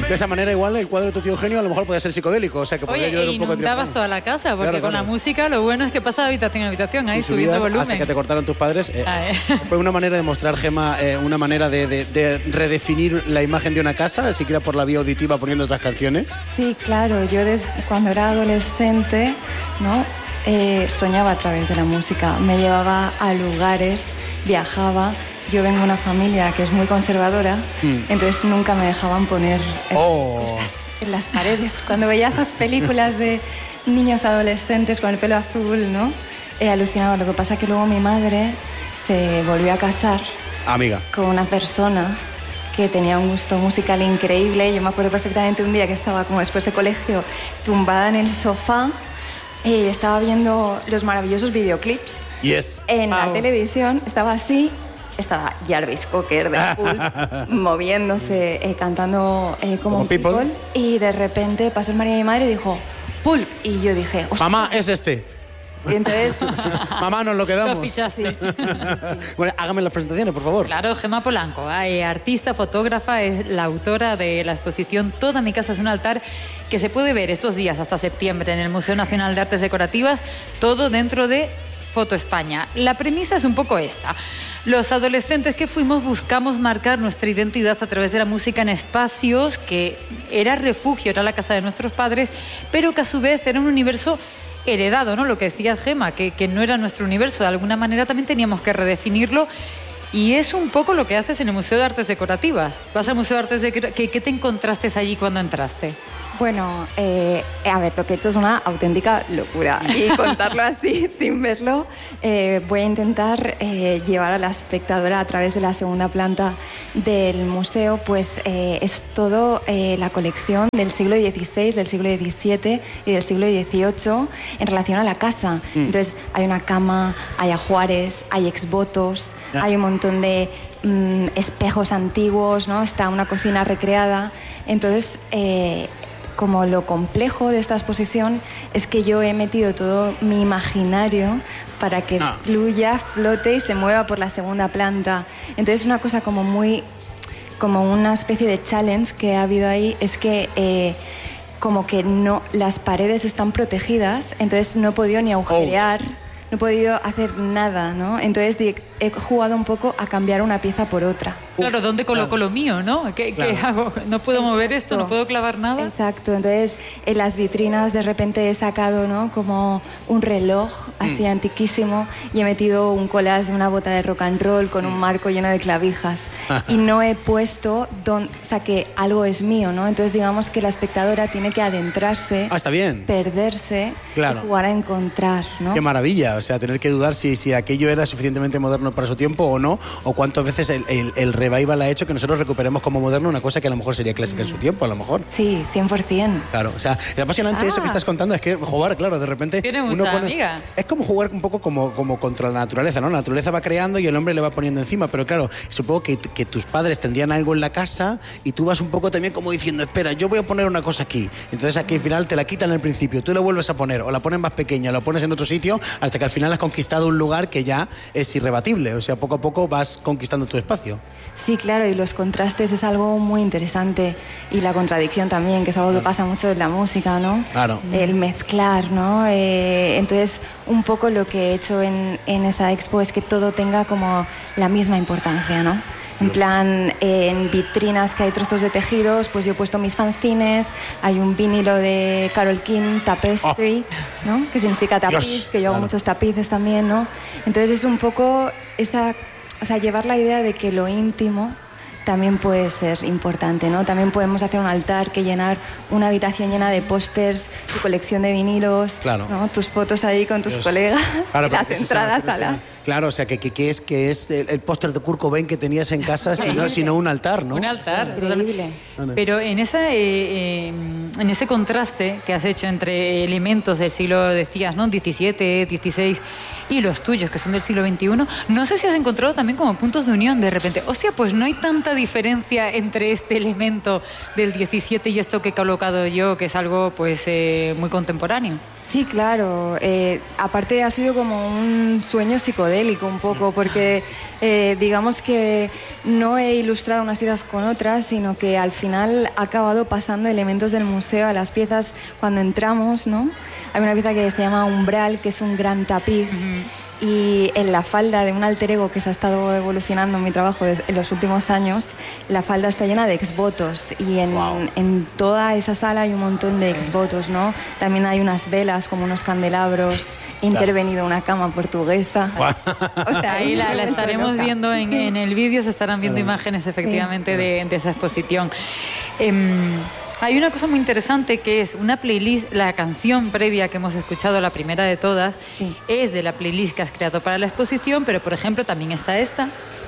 De esa manera igual el cuadro de tu tío Eugenio a lo mejor podía ser psicodélico, o sea que podría ayudar un poco a inundabas toda la casa, porque con la música lo bueno es que pasa de habitación a habitación, ahí subiendo volumen. Hasta que te cortaron tus padres. Fue una manera de mostrar, Gemma, una manera de redefinir la imagen de una casa, siquiera por la vía auditiva poniendo otras canciones. Sí, claro, yo cuando era adolescente, ¿no? Soñaba a través de la música, me llevaba a lugares, viajaba. Yo vengo de una familia que es muy conservadora, entonces nunca me dejaban poner cosas en las paredes. Cuando veía esas películas de niños adolescentes con el pelo azul, ¿no? Alucinaba. Lo que pasa es que luego mi madre se volvió a casar con una persona que tenía un gusto musical increíble. Yo me acuerdo perfectamente un día que estaba como después de colegio tumbada en el sofá y estaba viendo los maravillosos videoclips. En la televisión estaba así. Estaba Jarvis Cocker de Pulp moviéndose, cantando como People. Y de repente pasó el marido de mi madre y dijo Pulp. Y yo dije, ¡hostia! Mamá, es este. Y entonces... Mamá, nos lo quedamos. Lo fichaste. Sí. Bueno, hágame las presentaciones, por favor. Claro, Gemma Polanco, artista, fotógrafa, es la autora de la exposición Toda mi casa es un altar, que se puede ver estos días hasta septiembre en el Museo Nacional de Artes Decorativas, todo dentro de Foto España. La premisa es un poco esta. Los adolescentes que fuimos buscamos marcar nuestra identidad a través de la música en espacios que era refugio, era la casa de nuestros padres, pero que a su vez era un universo heredado, ¿no? Lo que decía Gemma, que no era nuestro universo. De alguna manera también teníamos que redefinirlo. Y es un poco lo que haces en el Museo de Artes Decorativas. Vas al Museo de Artes Decorativas. ¿Qué te encontraste allí cuando entraste? Bueno, a ver, lo que he hecho es una auténtica locura y contarlo así, sin verlo, voy a intentar llevar a la espectadora a través de la segunda planta del museo, pues es todo la colección del siglo XVI, del siglo XVII y del siglo XVIII en relación a la casa. Entonces, hay una cama, hay ajuares, hay exvotos, hay un montón de espejos antiguos, ¿no? Está una cocina recreada. Entonces, como lo complejo de esta exposición es que yo he metido todo mi imaginario para que fluya, flote y se mueva por la segunda planta. Entonces una cosa como una especie de challenge que ha habido ahí es que como que no, las paredes están protegidas, entonces no he podido ni agujerear, no he podido hacer nada, ¿no? Entonces he jugado un poco a cambiar una pieza por otra. Claro, ¿dónde coloco lo mío, no? ¿Qué hago? ¿No puedo mover esto? ¿No puedo clavar nada? Exacto. Entonces, en las vitrinas de repente he sacado, ¿no? Como un reloj así antiquísimo y he metido un collage de una bota de rock and roll con un marco lleno de clavijas. Y no he puesto, o sea, que algo es mío, ¿no? Entonces, digamos que la espectadora tiene que adentrarse, está bien. Perderse y jugar a encontrar, ¿no? Qué maravilla. O sea, tener que dudar si aquello era suficientemente moderno para su tiempo o no, o cuántas veces el revival ha hecho que nosotros recuperemos como moderno una cosa que a lo mejor sería clásica en su tiempo, a lo mejor. Sí, 100%. Claro, o sea, es apasionante eso que estás contando, es que jugar, claro, de repente... Tiene mucha amiga. Es como jugar un poco como contra la naturaleza, ¿no? La naturaleza va creando y el hombre le va poniendo encima, pero claro, supongo que tus padres tendrían algo en la casa y tú vas un poco también como diciendo, espera, yo voy a poner una cosa aquí. Entonces aquí al final te la quitan al principio, tú la vuelves a poner, o la pones más pequeña, la pones en otro sitio, hasta que al final has conquistado un lugar que ya es irrebatible. O sea, poco a poco vas conquistando tu espacio. Sí, claro, y los contrastes es algo muy interesante. Y la contradicción también, que es algo que pasa mucho en la música, ¿no? Claro. El mezclar, ¿no? Entonces, un poco lo que he hecho en esa expo es que todo tenga como la misma importancia, ¿no? En plan, en vitrinas que hay trozos de tejidos, pues yo he puesto mis fanzines, hay un vinilo de Carole King, Tapestry, ¿no? Que significa tapiz, que yo hago muchos tapices también, ¿no? Entonces es un poco llevar la idea de que lo íntimo también puede ser importante, ¿no? También podemos hacer un altar que llenar una habitación llena de pósters, tu colección de vinilos, ¿no? Tus fotos ahí con tus colegas, las entradas a las... Claro, o sea, que es el póster de Kurt Cobain que tenías en casa, sino un altar, ¿no? Un altar. Increíble. Pero en ese contraste que has hecho entre elementos del siglo, decías, ¿no? 17, 16 y los tuyos, que son del siglo XXI, no sé si has encontrado también como puntos de unión de repente. Hostia, pues no hay tanta diferencia entre este elemento del 17 y esto que he colocado yo, que es algo pues muy contemporáneo. Sí, claro. Aparte ha sido como un sueño psicodélico un poco, porque digamos que no he ilustrado unas piezas con otras, sino que al final ha acabado pasando elementos del museo a las piezas cuando entramos, ¿no? Hay una pieza que se llama Umbral, que es un gran tapiz. Y en la falda de un alter ego que se ha estado evolucionando en mi trabajo en los últimos años, la falda está llena de exvotos y en toda esa sala hay un montón de exvotos, ¿no? También hay unas velas como unos candelabros, intervenido una cama portuguesa. O sea, ahí la estaremos viendo en el vídeo, se estarán viendo imágenes efectivamente de esa exposición. Hay una cosa muy interesante que es una playlist, la canción previa que hemos escuchado, la primera de todas, es de la playlist que has creado para la exposición, pero por ejemplo también está esta,